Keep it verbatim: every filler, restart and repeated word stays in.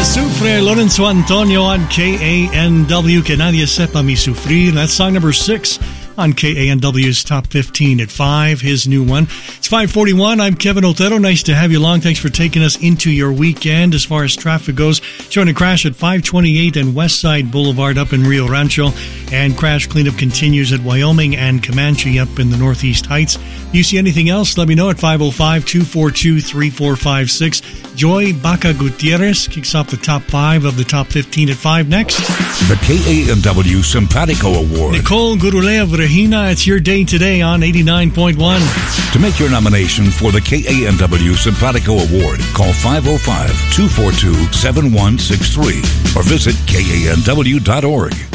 Sufre, Lorenzo Antonio on K A N W. Que nadie sepa mi sufrir. That's song number six on K A N W's Top fifteen at five, his new one. It's five forty-one. I'm Kevin Otero. Nice to have you along. Thanks for taking us into your weekend. As far as traffic goes, showing a crash at five twenty-eight and West Side Boulevard up in Rio Rancho. And crash cleanup continues at Wyoming and Comanche up in the Northeast Heights. You see anything else? Let me know at five oh five, two four two, three four five six. Joy Baca Gutierrez kicks off the top five of the top fifteen at five next. The K A N W Simpatico Award. Nicole Gurulea Regina, it's your day today on eighty-nine point one. To make your nomination for the K A N W Simpatico Award, call five oh five, two four two, seven one six three or visit K A N W dot org.